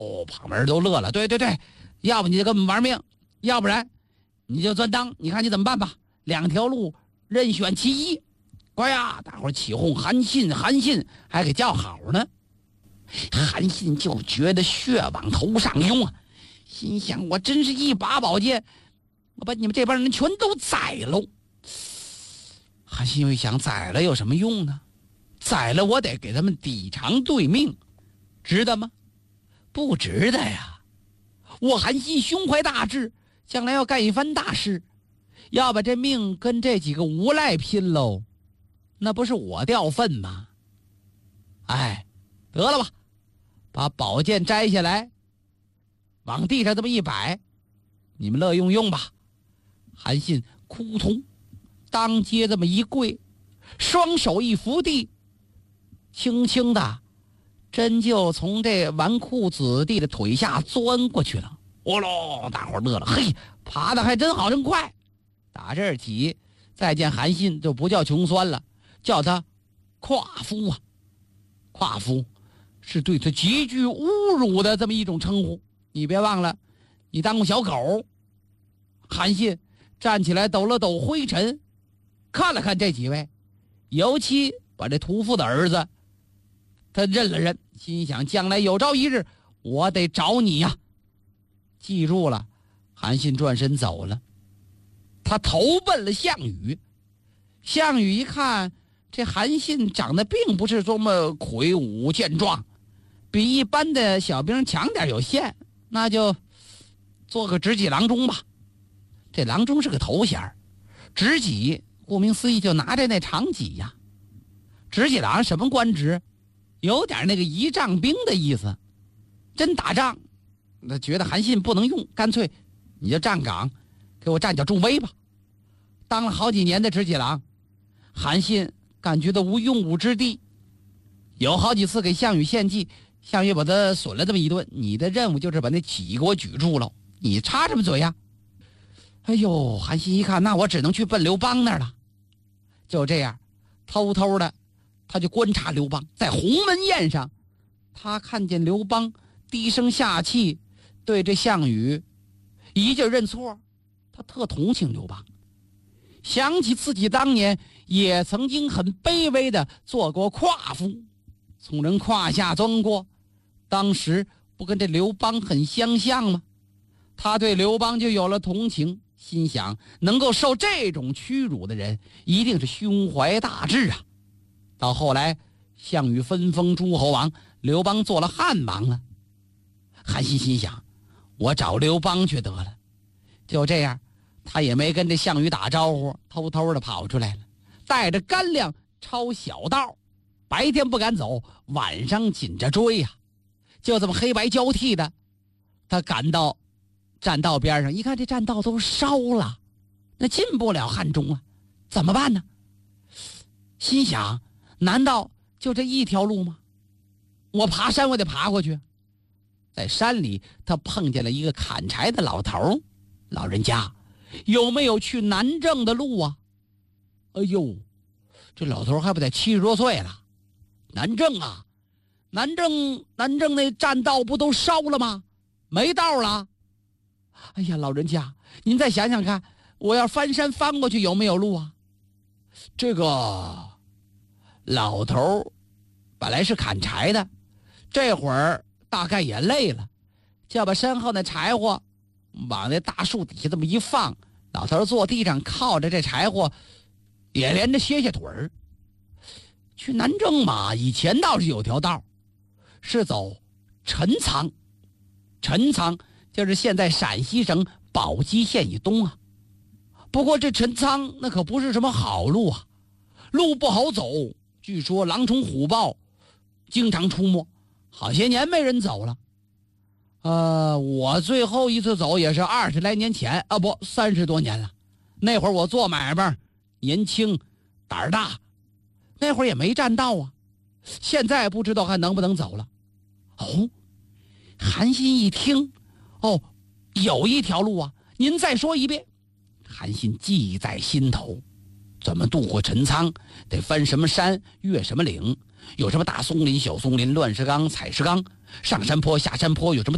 旁边人都乐了。对，要不你就跟我们玩命，要不然你就钻裆，你看你怎么办吧。2条路任选其一。乖呀，大伙儿起哄，韩信还给叫好呢。韩信就觉得血往头上涌啊，心想我真是一把宝剑，我把你们这帮人全都宰喽。韩信又一想，宰了有什么用呢？宰了我得给他们抵偿对命，值得吗？不值得呀。我韩信胸怀大志，将来要干一番大事，要把这命跟这几个无赖拼喽，那不是我掉粪吗？得了吧，把宝剑摘下来，往地上这么一摆，你们乐用吧。韩信扑通当街这么一跪，双手一扶地，轻轻的真就从这纨绔子弟的腿下钻过去了。大伙乐了，嘿，爬得还真好，真快。打这儿起，再见韩信就不叫穷酸了，叫他夸夫啊。夸夫是对他极具侮辱的这么一种称呼。你别忘了，你当过小狗。韩信站起来抖了抖灰尘，看了看这几位，尤其把这屠夫的儿子他认了认，心想将来有朝一日我得找你呀。记住了，韩信转身走了。他投奔了项羽。项羽一看这韩信长得并不是多么魁梧健壮，比一般的小兵强点有限，那就做个执戟郎中吧。这郎中是个头衔，执戟顾名思义就拿着那长戟呀。执戟郎什么官职？有点那个仪仗兵的意思。真打仗那觉得韩信不能用，干脆你就站岗给我站脚助威吧。当了好几年的执戟郎，韩信感觉到无用武之地，有好几次给项羽献计，项羽把他损了这么一顿。你的任务就是把那戟给我举住了，你插什么嘴呀？哎呦，韩信一看，那我只能去奔刘邦那儿了。就这样偷偷的他就观察刘邦。在鸿门宴上，他看见刘邦低声下气对这项羽一劲认错，他特同情刘邦，想起自己当年也曾经很卑微的做过夸夫，从人胯下钻过，当时不跟这刘邦很相像吗？他对刘邦就有了同情，心想能够受这种屈辱的人一定是胸怀大志啊。到后来项羽分封诸侯王，刘邦做了汉王了。韩信心想，我找刘邦去得了。就这样，他也没跟这项羽打招呼，偷偷的跑出来了，带着干粮抄小道，白天不敢走，晚上紧着追呀。就这么黑白交替的，他赶到栈道边上，一看这栈道都烧了，那进不了汉中啊，怎么办呢？心想，难道就这一条路吗？我爬山我得爬过去。在山里他碰见了一个砍柴的老头。老人家，有没有去南郑的路啊？哎呦，这老头还不得70多岁了。南郑啊，南郑那栈道不都烧了吗？没道了。哎呀，老人家，您再想想看，我要翻山翻过去有没有路啊？这个老头本来是砍柴的，这会儿大概也累了，就要把身后那柴火往那大树底下这么一放，老头坐地上靠着这柴火，也连着歇歇腿儿。去南郑嘛，以前倒是有条道，是走陈仓。陈仓就是现在陕西省宝鸡县以东啊。不过这陈仓那可不是什么好路啊，路不好走，据说狼虫虎豹经常出没，好些年没人走了。我最后一次走也是20来年前啊，不，30多年了。那会儿我做买卖，年轻胆儿大，那会儿也没栈道啊。现在不知道还能不能走了。哦，韩信一听，有一条路啊，您再说一遍。韩信记在心头，怎么渡过陈仓，得翻什么山，越什么岭，有什么大松林、小松林、乱石岗、采石岗，上山坡下山坡，有什么